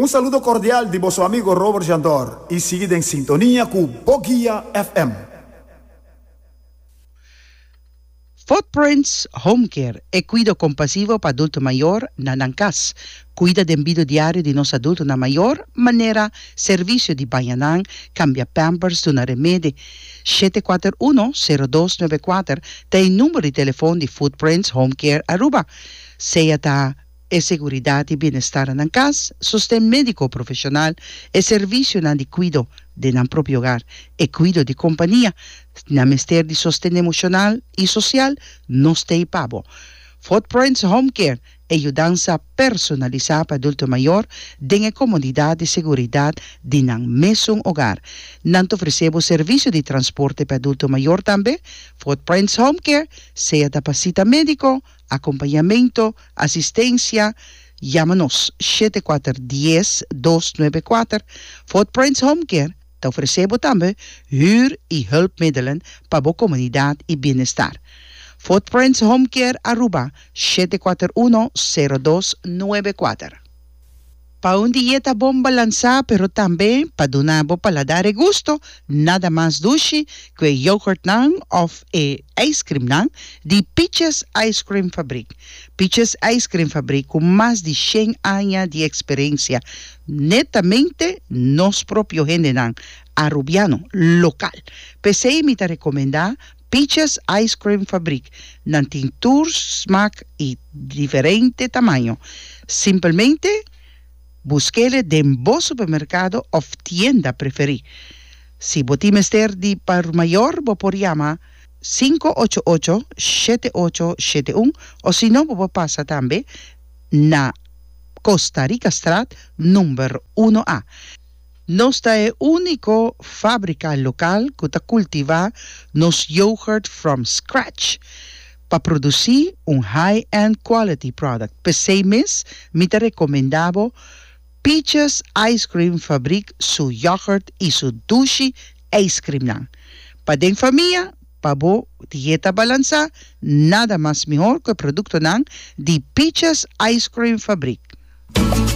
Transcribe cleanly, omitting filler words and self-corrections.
Un saludo cordial de vuestro amigo Robert Jandor y seguid en sintonía con Bogia FM. Footprints Home Care e cuido compasivo para adulto maior na Nancas. Cuida de envio diário de nosso adulto na maior maneira, serviço de banhanang, cambia pampers do na remede. 741-0294 tem número de telefone de Footprints Home Care Aruba. Seja ta e seguridade e bem-estar na casa, sustento médico profissional e serviço na de cuido de nam próprio hogar e cuido de companhia na mister de sustento emocional e social nos tem pabo. Footprints Home Care e ajudança personalizada para adulto maior dengue comodidade e seguridade de nam mesmo hogar. Nanto oferecemos serviço de transporte para adulto maior também. Footprints Home Care, seja da visita médico, acompanhamento, assistência, chama-nos 7410-294. Footprints Home Care, te oferecemos também huur e hulpmiddelen para a comunidade e bem-estar. Footprints Home Care Aruba 741-0294. Pa un dieta bom balança, pero também pa donabo paladar e gusto, nada mais doce que yogurt nang of ice cream nang de Peaches Ice Cream Fabric. Peaches Ice Cream Fabric com mais de 100 anos de experiência, netamente nos próprio gente nang, arubiano, local. Pensei me te recomendar Peaches Ice Cream Fabric, nan tintur, smaak e diferente tamanho. Simplesmente busquele en vos supermercado o tienda preferí. Si botimester di par mayor, bo por llama 588-7871 o si no, bo pasa también na Costa Rica Strat número 1A. Nostra è unico fábrica local que cultiva nos yogurt from scratch para producir un high-end quality product. Per 6 meses, me te recomendavo Peaches Ice Cream Fabric su yogurt y su dulce ice cream. Para den familia, para bo dieta balanza, nada más mejor que el producto de Peaches Ice Cream Fabric.